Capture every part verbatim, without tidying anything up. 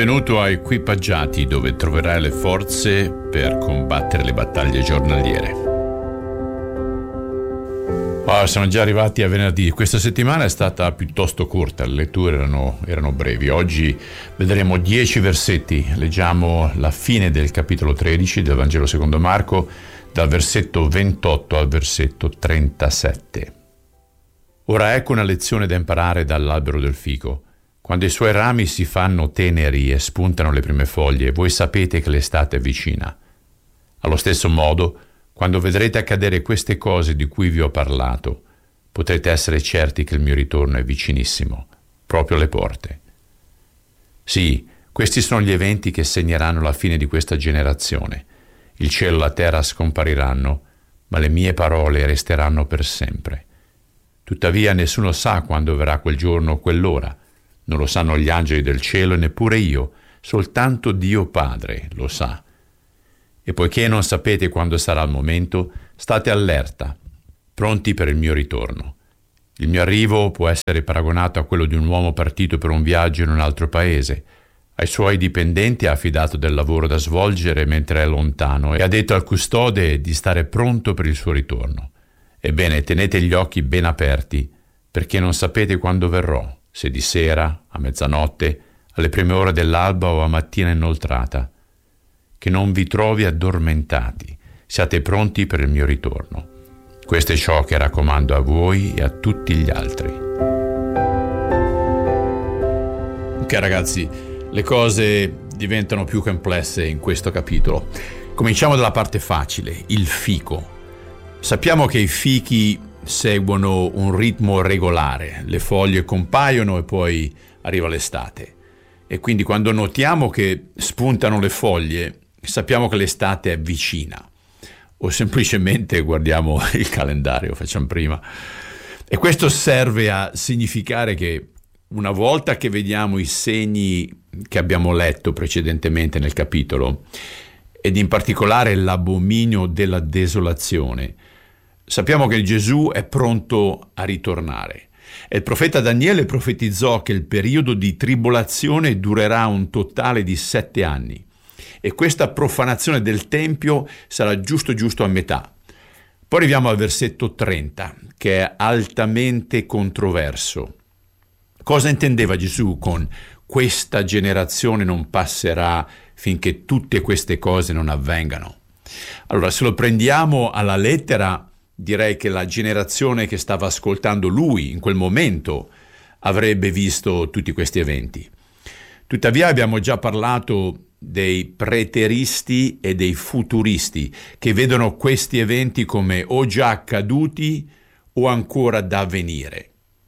Benvenuto a Equipaggiati, dove troverai le forze per combattere le battaglie giornaliere. Oh, siamo già arrivati a venerdì. Questa settimana è stata piuttosto corta, le letture erano, erano brevi. Oggi vedremo dieci versetti. Leggiamo la fine del capitolo tredici del Vangelo secondo Marco, dal versetto ventotto al versetto trentasette. Ora ecco una lezione da imparare dall'albero del fico. Quando i suoi rami si fanno teneri e spuntano le prime foglie, voi sapete che l'estate è vicina. Allo stesso modo, quando vedrete accadere queste cose di cui vi ho parlato, potrete essere certi che il mio ritorno è vicinissimo, proprio alle porte. Sì, questi sono gli eventi che segneranno la fine di questa generazione. Il cielo e la terra scompariranno, ma le mie parole resteranno per sempre. Tuttavia nessuno sa quando verrà quel giorno o quell'ora. Non lo sanno gli angeli del cielo e neppure io, soltanto Dio Padre lo sa. E poiché non sapete quando sarà il momento, state allerta, pronti per il mio ritorno. Il mio arrivo può essere paragonato a quello di un uomo partito per un viaggio in un altro paese. Ai suoi dipendenti ha affidato del lavoro da svolgere mentre è lontano e ha detto al custode di stare pronto per il suo ritorno. Ebbene, tenete gli occhi ben aperti, perché non sapete quando verrò, se di sera, a mezzanotte, alle prime ore dell'alba o a mattina inoltrata. Che non vi trovi addormentati, siate pronti per il mio ritorno. Questo è ciò che raccomando a voi e a tutti gli altri. Ok ragazzi, le cose diventano più complesse in questo capitolo. Cominciamo dalla parte facile, il fico. Sappiamo che i fichi seguono un ritmo regolare, le foglie compaiono e poi arriva l'estate. E quindi quando notiamo che spuntano le foglie, sappiamo che l'estate è vicina. O semplicemente guardiamo il calendario, facciamo prima. E questo serve a significare che una volta che vediamo i segni che abbiamo letto precedentemente nel capitolo, ed in particolare l'abominio della desolazione, sappiamo che Gesù è pronto a ritornare. E il profeta Daniele profetizzò che il periodo di tribolazione durerà un totale di sette anni. E questa profanazione del Tempio sarà giusto giusto a metà. Poi arriviamo al versetto trenta, che è altamente controverso. Cosa intendeva Gesù con questa generazione non passerà finché tutte queste cose non avvengano? Allora, se lo prendiamo alla lettera, direi che la generazione che stava ascoltando lui in quel momento avrebbe visto tutti questi eventi. Tuttavia abbiamo già parlato dei preteristi e dei futuristi che vedono questi eventi come o già accaduti o ancora da avvenire.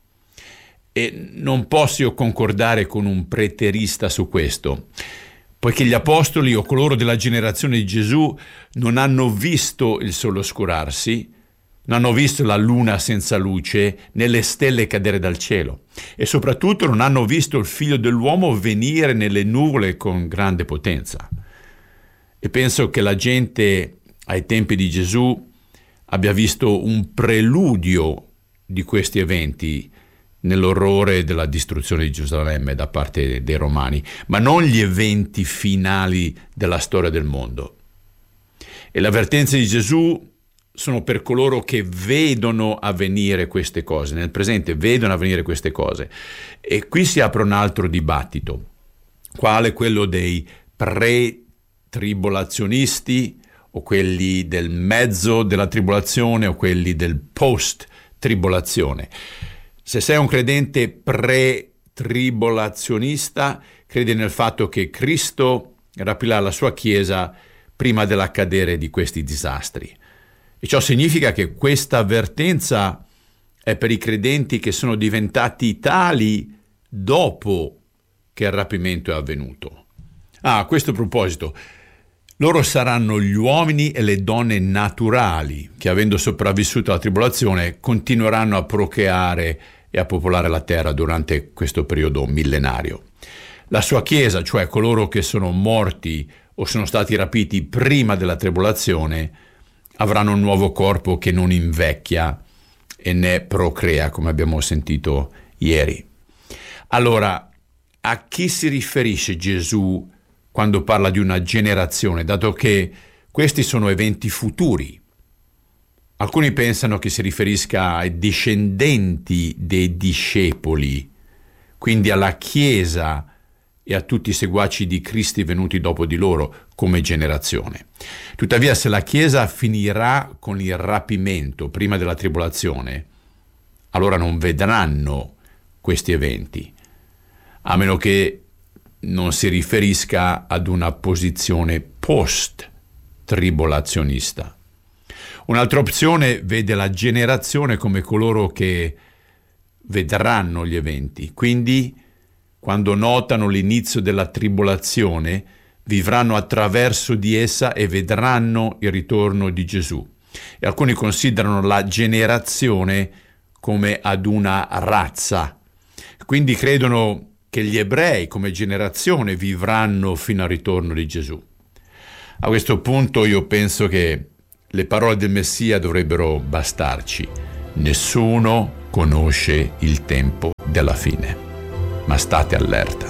E non posso concordare con un preterista su questo, poiché gli apostoli o coloro della generazione di Gesù non hanno visto il sole oscurarsi, non hanno visto la luna senza luce né le stelle cadere dal cielo e soprattutto non hanno visto il figlio dell'uomo venire nelle nuvole con grande potenza. E penso che la gente ai tempi di Gesù abbia visto un preludio di questi eventi nell'orrore della distruzione di Gerusalemme da parte dei Romani, ma non gli eventi finali della storia del mondo. E l'avvertenza di Gesù sono per coloro che vedono avvenire queste cose, nel presente vedono avvenire queste cose. E qui si apre un altro dibattito, quale quello dei pre-tribolazionisti o quelli del mezzo della tribolazione o quelli del post-tribolazione. Se sei un credente pre-tribolazionista, credi nel fatto che Cristo rapirà la sua Chiesa prima dell'accadere di questi disastri. E ciò significa che questa avvertenza è per i credenti che sono diventati tali dopo che il rapimento è avvenuto. Ah, a questo proposito, loro saranno gli uomini e le donne naturali che, avendo sopravvissuto alla tribolazione, continueranno a procreare e a popolare la terra durante questo periodo millenario. La sua Chiesa, cioè coloro che sono morti o sono stati rapiti prima della tribolazione, avranno un nuovo corpo che non invecchia e né procrea, come abbiamo sentito ieri. Allora, a chi si riferisce Gesù quando parla di una generazione, dato che questi sono eventi futuri? Alcuni pensano che si riferisca ai discendenti dei discepoli, quindi alla Chiesa e a tutti i seguaci di Cristo venuti dopo di loro come generazione. Tuttavia, se la Chiesa finirà con il rapimento prima della tribolazione, allora non vedranno questi eventi, a meno che non si riferisca ad una posizione post-tribolazionista. Un'altra opzione vede la generazione come coloro che vedranno gli eventi, quindi quando notano l'inizio della tribolazione, vivranno attraverso di essa e vedranno il ritorno di Gesù. E alcuni considerano la generazione come ad una razza, quindi credono che gli ebrei come generazione vivranno fino al ritorno di Gesù. A questo punto io penso che le parole del Messia dovrebbero bastarci. Nessuno conosce il tempo della fine, ma state allerta.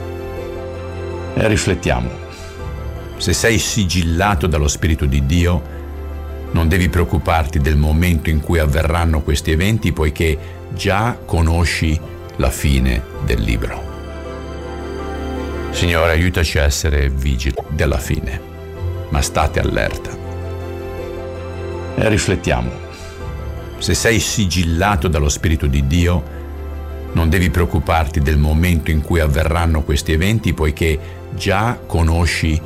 E riflettiamo. Se sei sigillato dallo Spirito di Dio, non devi preoccuparti del momento in cui avverranno questi eventi, poiché già conosci la fine del libro. Signore, aiutaci a essere vigili della fine, ma state allerta. E riflettiamo. Se sei sigillato dallo Spirito di Dio, non devi preoccuparti del momento in cui avverranno questi eventi, poiché già conosci